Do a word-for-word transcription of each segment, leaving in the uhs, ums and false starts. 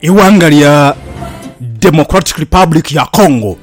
iwanga lya Democratic Republic ya Congo.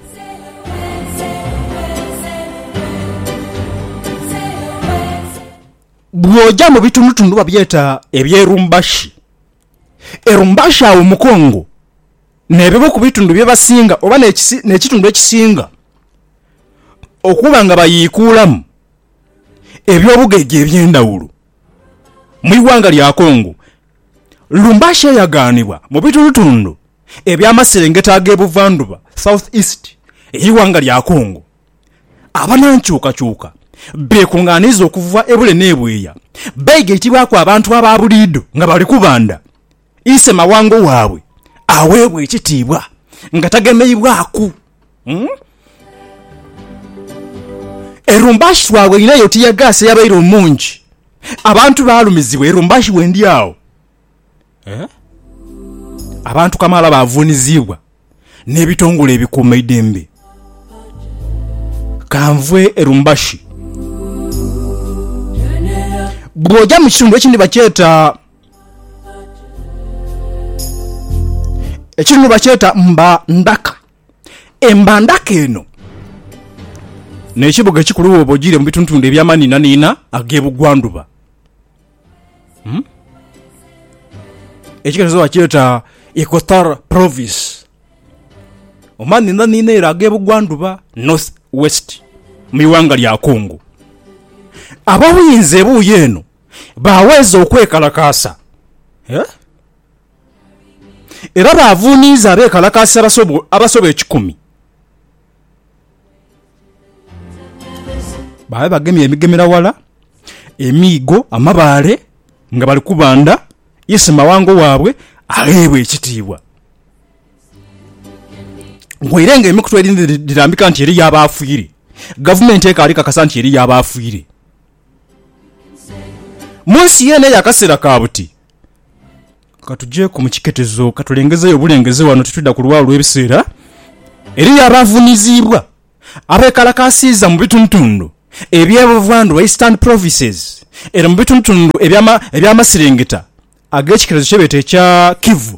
Bwoja mu bitundutundu babyeta ebyerumbashi. Erumbashi awo mu Congo nebebo ku bitundu bye basinga oba n'ekitundu ekisinga okuba nga bayikuulamu ebyobugege eby'endawulo mu iwanga lya Congo. Lumbashi yaganibwa mu bitundutundu eby'amaserengeta ag'ebuvanduba South East iwanga lya Congo. Abanankyukakyuka bekunganiza okuva ebule n'ebweya beegetibwako abantu ababuliido nga bali kubanda ise mawango waabwe aweebwa ekitiibwa nga tagemeyibwako. hmm? Erumbashi waabwe inayo tiyagase yabaire omungi abantu balumizibwa erumbashi wendi awo. eh? Abantu kamala bavunizibwa n'ebitongole ebikuuma eddembe. Kanvwe erumbashi bwoja mu kitundu ekindi bakyeta ekitundu bakyeta mba ndaka. Emba ndaka eno n'ekibuga ekikulu obogire mu bitundutundu ebyamanina nina ag'ebugwanduba. hmm? Ekikerezo bakyeta Equator Province omanina nina era ag'ebugwanduba North West mu iwanga lya Congo. Abawinze ebuuyi eno baweza okwekalakaasa eh? Era bavuniiza abeekalakaasa abasobo abasobo ekikumi. Babe bagemye emigemera wala emiigo amabaale nga bali kubanda ise mawango waabwe aweebwa ekitiibwa. Ngwirenge emikutu erindi dirambika nti eri yabafiire. Gavumenti ekaali kakasa nti eri yabafiire. Munsi yene yakasera kabuti katuje ku mukiketezo katulengezeyo obulengeze wano tutudda ku lwalu lw'ebiseera eri yabavunizibwa abeekalakaasiza mu bitundutundu eby'ebuvanduba Eastern Provinces era mu bitundutundu ebyama eby'amaserengeta ag'ekikerezo ky'ebeeta ekya Kivu.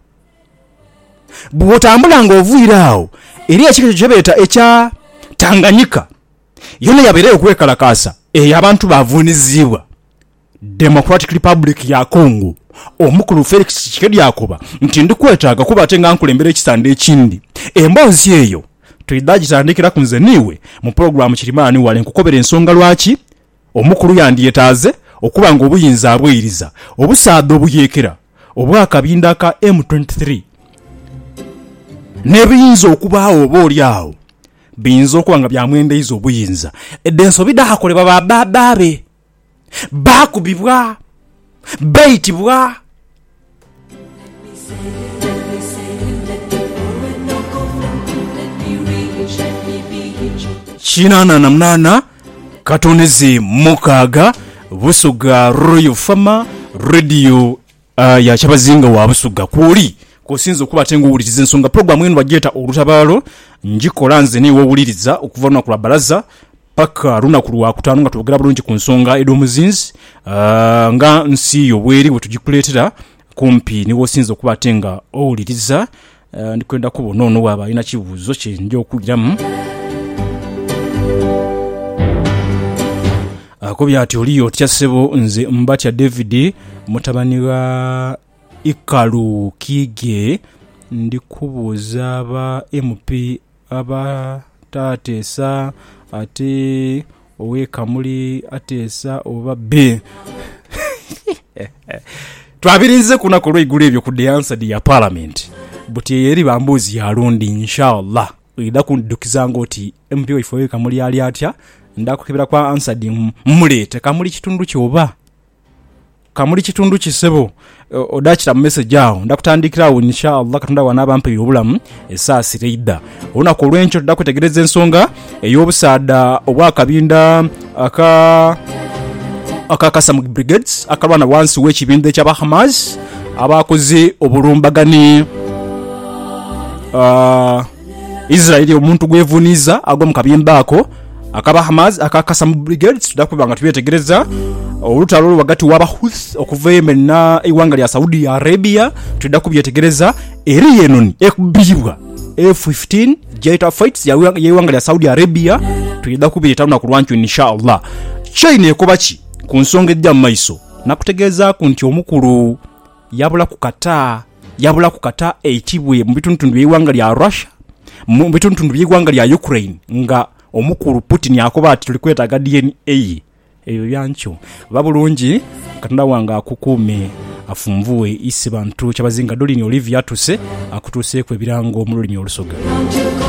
Bw'otambula ng'ovuira awo eri ekikerezo ky'ebeeta ekya Tanganyika yona yabeereyo okwekalakaasa eyo abantu bavunizibwa. Democratic Republic ya Congo omukulu Felix Tshisekedi yakoba nti ndikwetaaga kuba atenga nkulembera ekisande ekindi. Emboozi eyo tuyidagitandikira ku nze niwe mu programu Kirimani wale nkukobera ensonga lwaki omukulu yandiyetaaze okuba nga obuyinza abweyiriza obusaado obuyeekera obwakabinda ka M twenty-three nebiyinza okubaawo oba oli awo biyinza okuba nga byamwendeiza obuyinza eddenso bidahakolebwa bababaabe bakubibwa bayitibwa. Kinana na mnana katoneze mukaaga Busuga Royal Farmer Radio uh, ya Kyabazinga wa Busuga kuli kosinzo kuba tengo uwuliriza ensonga programu eno bageta olutabalo njikola nze niwo owuliriza okuva na ku balaza paka runa kulwa kutanu nga tubogera bulungi ku nsonga edomuzinzi uh, nga nsi yobweri bwetugikuletera kumpi niwo sinzo kuba tenga owuliriza. uh, ndikwenda kubona ono waba ina kibuzo kye ndio okugiramu. Akobya ati oliyo tyasebo nze mbatya David mutabani wa Ikalu Kige ndikubuza aba M P aba tatesa ate oweka muli atesa oba B. Twabirinze kuna kolwe igule ebyo ku the answer ya parliament but yeri bambuzi ya lundi inshallah ida kundukizanga oti M P ifo weka muli ali atya ndakukebera kwa answered mmulete kamuli kitundu kyoba kamuli kitundu kisebo odachira message yao ndakutandikirawo inshallah katonda wanaba mpe obulamu esasi reida ona ko lwencho ndakutegereza ensonga eyobusaada obwakabinda aka akakasa mu brigades akalwana wansi w'ekibinde kya Bahamas abakoze obulumbagani uh, Israeli omuntu gwevuniza agwa mu kabimba ako akaba Hamas akakasa mu brigades tudakubanga tubetegereza olutalo wakati w'Abahuthi okuva Yemen na iwanga lya Saudi Arabia tudakubyetegereza eri yenoni ekubibwa F fifteen Jet Fights yewanga lya Saudi Arabia tuyida kubiri tano ku lwancu inshallah. China ekobachi ku nsonga ejja maiso nakutegeeza ku nti omukulu yabula kukata yabula kukata ekibwe mu bitundu byewanga lya Russia mu bitundu byewanga lya Ukraine nga omukulu Putin yakoba ati tulikwetaga D N A eyo byancho babulungi katonda wanga akukume afunvuwe isi bantu kyabazinga dolini Olivia tuse akutuse kwe birango mu lulimi olusoga.